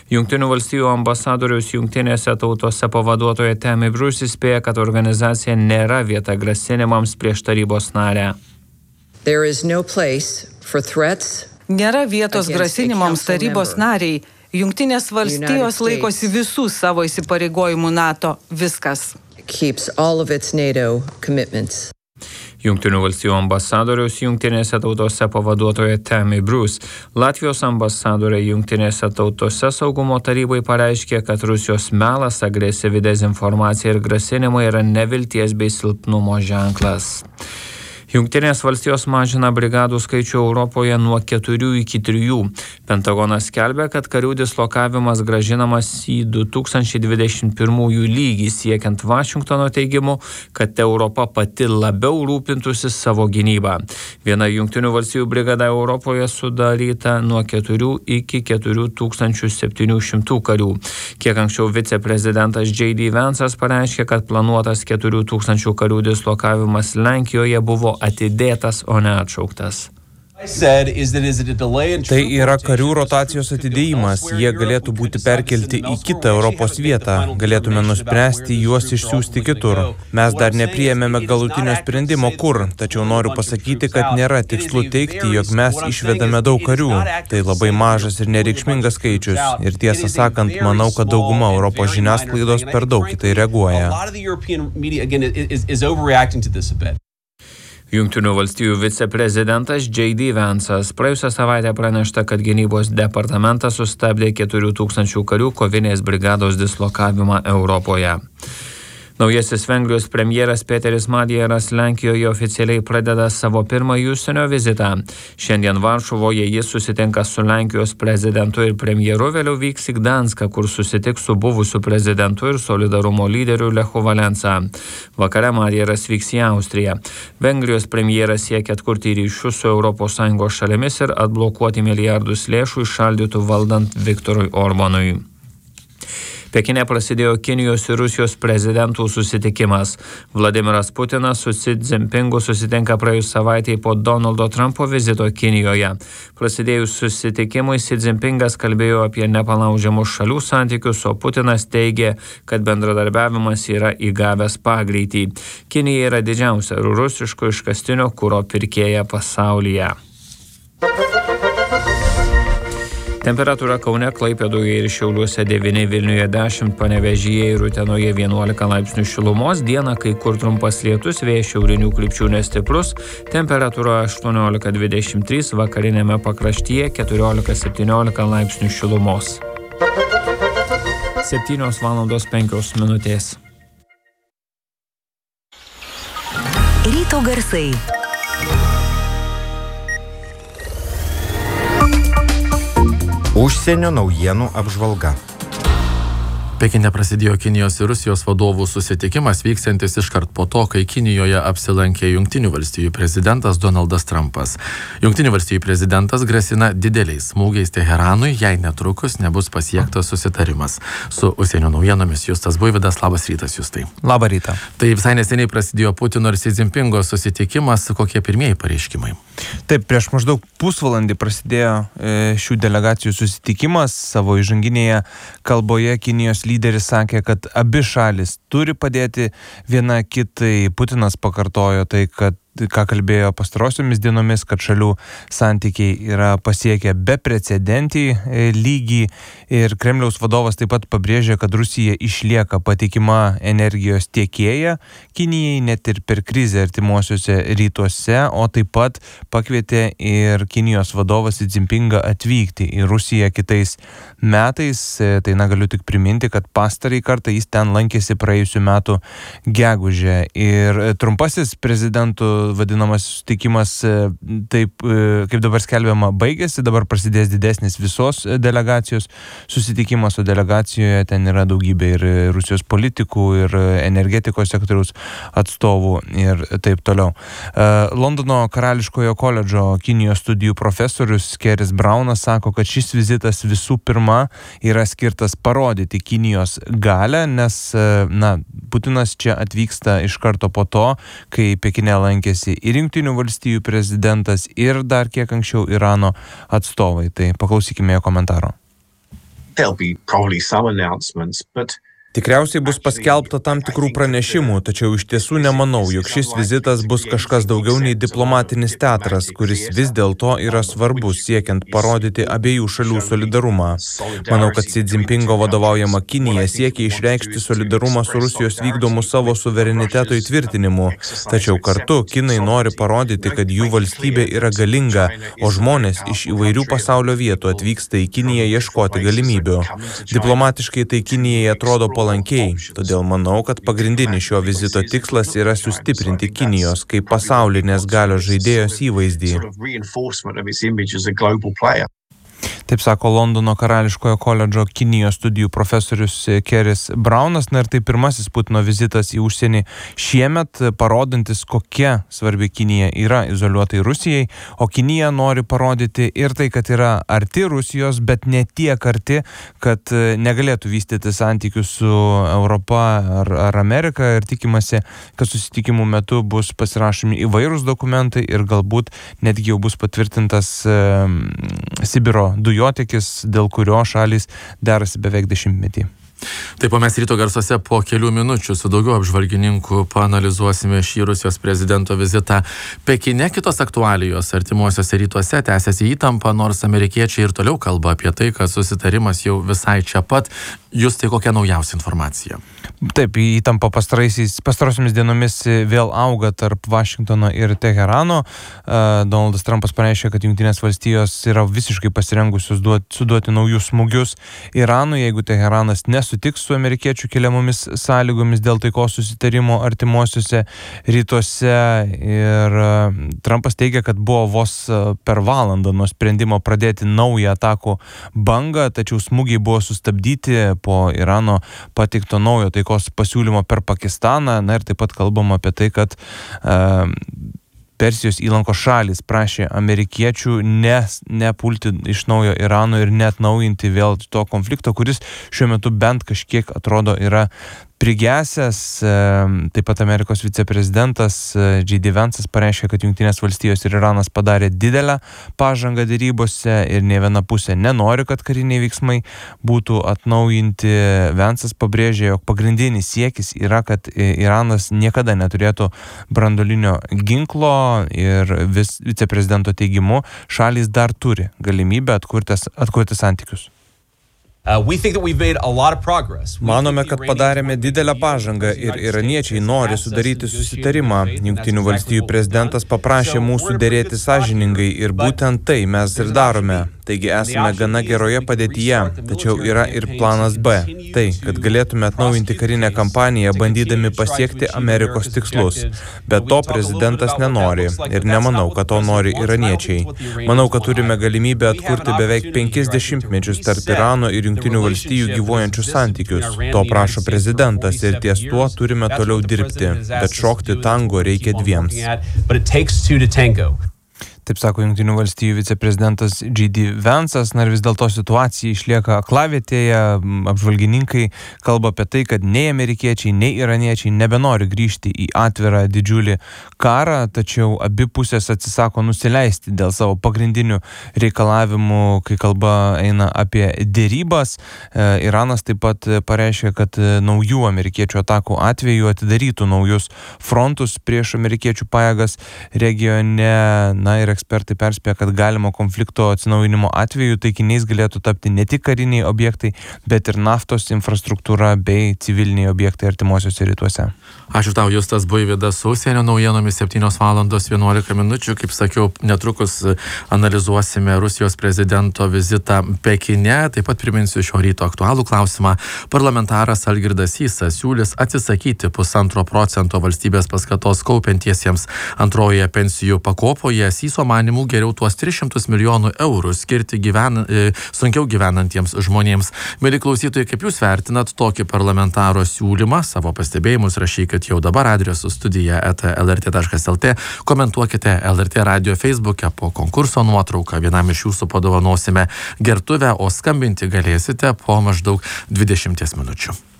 Jungtinių valstijų ambasadoriaus Jungtinėse tautose pavaduotoja Tammy Bruce įspėja, kad organizacija nėra vieta grasinimams prieš tarybos narę. Nėra vietos grasinimams tarybos nariai. Jungtinės valstijos laikosi visų savo įsipareigojimų NATO. Viskas. Jungtinių valstijų ambasadoriaus Jungtinėse tautose pavaduotoja Tammy Bruce. Latvijos ambasadorė Jungtinėse tautose saugumo tarybai pareiškė, kad Rusijos melas, agresyvi dezinformacija ir grasinimai yra nevilties bei silpnumo ženklas. Jungtinės valstijos mažina brigadų skaičių Europoje nuo 4 iki 3. Pentagonas skelbia, kad karių dislokavimas grąžinamas į 2021 lygį, siekiant Vašingtono teigimu, kad Europa pati labiau rūpintųsi savo gynybą. Viena Jungtinių valstijų brigada Europoje sudaryta nuo 4 iki 4700 karių. Kiek anksčiau viceprezidentas J.D. Vance'as pareiškė, kad planuotas 4000 karių dislokavimas Lenkijoje buvo atidėtas, o ne atšauktas. Tai yra karių rotacijos atidėjimas. Jie galėtų būti perkelti į kitą Europos vietą. Galėtume nuspręsti juos išsiųsti kitur. Mes dar nepriėmėme galutinio sprendimo kur, tačiau noriu pasakyti, kad nėra tikslu teigti, jog mes išvedame daug karių. Tai labai mažas ir nereikšmingas skaičius. Ir tiesą sakant, manau, kad dauguma Europos žiniasklaidos per daug į tai reaguoja. Jungtinių valstijų viceprezidentas J.D. Vance'as praėjusią savaitę pranešta, kad gynybos departamentas sustabdė 4000 karių kovinės brigados dislokavimą Europoje. Naujasis Vengrijos premjeras Peteris Madjaras Lenkijoje oficialiai pradeda savo pirmąjį užsienio vizitą. Šiandien Varšuvoje jis susitinka su Lenkijos prezidentu ir premjeru, vėliau vyks į Gdanską, kur susitiks su buvusiu prezidentu ir solidarumo lyderiu Lechu Valensa. Vakare Madjaras vyks į Austriją. Vengrijos premjeras siekia atkurti ryšius su ES šalimis ir atblokuoti milijardus lėšų įšaldytų valdant Viktorui Orbanui. Pekine prasidėjo Kinijos ir Rusijos prezidentų susitikimas. Vladimiras Putinas su Xi Jinpingu susitinka praėjus savaitėje po Donaldo Trumpo vizito Kinijoje. Prasidėjus susitikimui Xi Jinpingas kalbėjo apie nepalaužiamus šalių santykius, o Putinas teigė, kad bendradarbiavimas yra įgavęs pagreitį. Kinija yra didžiausia rusiško iškastinio kuro pirkėja pasaulyje. Temperatūra Kaune, Klaipėdoje ir Šiauliuose 9, Vilniuje 10, Panevėžyje ir Utenoje 11 laipsnių šilumos, dieną kai kur trumpas lietus, vėjas šiaurinių krypčių nestiprus, temperatūra 18-23, vakarinėme pakraštyje 14-17 laipsnių šilumos. 7:05. Ryto garsai. Užsienio naujienų apžvalga. Pekine prasidėjo Kinijos ir Rusijos vadovų susitikimas, vyksiantis iškart po to, kai Kinijoje apsilankė Jungtinių valstijų prezidentas Donaldas Trumpas. Jungtinių valstijų prezidentas grasina dideliais smūgiais Teheranui, jei netrukus nebus pasiektas susitarimas. Su užsienio naujienomis Justas Buivydas. Labas rytas, Justai. Labą rytą. Tai visai neseniai prasidėjo Putino ir Xi Jinpingo susitikimas. Kokie pirmieji pareiškimai? Taip, prieš maždaug pusvalandį prasidėjo šių delegacijų susitikimas. Savo įžanginėje kalboje Kinijos lyderis sakė, kad abi šalis turi padėti viena kitai. Putinas pakartojo tai, ką kalbėjo pastarosiomis dienomis, kad šalių santykiai yra pasiekę beprecedentį lygį ir Kremliaus vadovas taip pat pabrėžė, kad Rusija išlieka patikima energijos tiekėja Kinijai net ir per krizę artimuosiuose rytuose, o taip pat pakvietė ir Kinijos vadovas Xi Jinpingą atvykti į Rusiją kitais metais. Tai galiu tik priminti, kad pastarąjį kartą jis ten lankėsi praėjusių metų gegužę ir trumpasis prezidentų vadinamas susitikimas, taip kaip dabar skelbiama, baigėsi, dabar prasidės didesnis visos delegacijos susitikimas, o delegacijoje ten yra daugybė ir Rusijos politikų, ir energetikos sektoriaus atstovų ir taip toliau. Londono Karališkojo koledžo Kinijos studijų profesorius Keris Braunas sako, kad šis vizitas visų pirma yra skirtas parodyti Kinijos galią, nes Putinas čia atvyksta iš karto po to, kai Pekine lankėsi ir Jungtinių valstijų prezidentas, ir dar kiek anksčiau Irano atstovai. Tai paklausykime jo komentaro. there'll be probably some announcements, but Tikriausiai bus paskelbta tam tikrų pranešimų, tačiau iš tiesų nemanau, jog šis vizitas bus kažkas daugiau nei diplomatinis teatras, kuris vis dėlto yra svarbus siekiant parodyti abiejų šalių solidarumą. Manau, kad Xi Jinpingo vadovaujama Kinija siekia išreikšti solidarumą su Rusijos vykdomu savo suvereniteto įtvirtinimu, tačiau kartu kinai nori parodyti, kad jų valstybė yra galinga, o žmonės iš įvairių pasaulio vietų atvyksta į Kiniją ieškoti galimybių. Diplomatiškai tai Kinijai atrodo palankiai, todėl manau, kad pagrindinis šio vizito tikslas yra sustiprinti Kinijos kaip pasaulinės galios žaidėjos įvaizdį. Taip sako Londono Karališkojo koledžo Kinijos studijų profesorius Keris Braunas. Na ir tai pirmasis Putino vizitas į užsienį šiemet, parodantis, kokia svarbi Kinija yra izoliuotai Rusijai, o Kinija nori parodyti ir tai, kad yra arti Rusijos, bet ne tiek arti, kad negalėtų vystyti santykių su Europa ar Amerika, ir tikimasi, kad susitikimų metu bus pasirašomi įvairūs dokumentai ir galbūt netgi jau bus patvirtintas Sibiro dujotiekis, dėl kurio šalys derasi beveik 10 metį. Taip, o mes ryto garsuose po kelių minučių su daugiau apžvalgininkų paanalizuosime šį Rusijos prezidento vizitą Pekine. Kitos aktualijos artimuosiuose rytuose tęsiasi įtampa, nors amerikiečiai ir toliau kalba apie tai, kad susitarimas jau visai čia pat. Jūs tai kokia naujausia informacija? Taip, įtampa pastarosiomis dienomis vėl auga tarp Vašingtono ir Teherano. Donaldas Trumpas pareiškė, kad Jungtinės valstijos yra visiškai pasirengusios suduoti naujus smūgius Iranui, jeigu Teheranas nesutiks su amerikiečių keliamomis sąlygomis dėl taikos susitarimo artimuosiuose rytuose. Ir Trumpas teigia, kad buvo vos per valandą nuo sprendimo pradėti naują atakų bangą, tačiau smūgiai buvo sustabdyti po Irano pateikto naujo taikos pasiūlymo per Pakistaną. Na ir taip pat kalbama apie tai, kad Persijos įlankos šalys prašė amerikiečių nepulti iš naujo Irano ir neatnaujinti vėl to konflikto, kuris šiuo metu bent kažkiek atrodo yra prigesęs. Taip pat Amerikos viceprezidentas J.D. Vance'as pareiškė, kad Jungtinės valstijos ir Iranas padarė didelę pažangą derybose ir nė viena pusė nenori, kad kariniai veiksmai būtų atnaujinti. Vance'as pabrėžė, jog pagrindinis siekis yra, kad Iranas niekada neturėtų branduolinio ginklo ir viceprezidento teigimu šalys dar turi galimybę atkurti santykius. Manome, kad padarėme didelę pažangą ir iraniečiai nori sudaryti susitarimą. Jungtinių valstijų prezidentas paprašė mūsų dėrėti sąžiningai ir būtent tai mes ir darome. Taigi esame gana geroje padėtyje, tačiau yra ir planas B. Tai, kad galėtume atnaujinti karinę kampaniją, bandydami pasiekti Amerikos tikslus. Bet to prezidentas nenori ir nemanau, kad to nori iraniečiai. Manau, kad turime galimybę atkurti beveik 50 mečius tarp Irano ir Jungtinių valstijų gyvuojančius santykius. To prašo prezidentas ir ties tuo turime toliau dirbti. Bet šokti tango reikia dviems. Taip sako Jungtinių valstijų viceprezidentas J.D. Vance'as. Na ir vis dėlto situacija išlieka aklavietėje. Apžvalgininkai kalba apie tai, kad nei amerikiečiai, nei iraniečiai nebenori grįžti į atvirą didžiulį karą, tačiau abi pusės atsisako nusileisti dėl savo pagrindinių reikalavimų, kai kalba eina apie dėrybas. Iranas taip pat pareiškė, kad naujų amerikiečių atakų atveju atidarytų naujus frontus prieš amerikiečių pajėgas regione. Na ir ekspertai perspėja, kad galimo konflikto atsinaujinimo atveju taikiniais galėtų tapti ne tik kariniai objektai, bet ir naftos infrastruktūra bei civiliniai objektai artimuosiuose rytuose. Ačiū tau, Justas Buivydas, su užsienio naujienomis 7:11 minučių. Kaip sakiau, netrukus analizuosime Rusijos prezidento vizitą Pekine. Taip pat priminsiu šio ryto aktualų klausimą. Parlamentaras Algirdas Sysas siūlys atsisakyti 1,5% valstybės paskatos kaupiantiesiems antrojoje pensijų pakopoje. Syso manimų geriau tuos 300 milijonų eurų skirti sunkiau gyvenantiems žmonėms. Mieli klausytojai, kaip jūs vertinat tokį parlamentaro siūlymą? Savo pastebėjimus rašykit jau dabar adresu studija@lrt.lt. Komentuokite LRT radio Facebook'e. Po konkurso nuotrauką vienam iš jūsų padovanosime gertuvę, o skambinti galėsite po maždaug 20 minučių.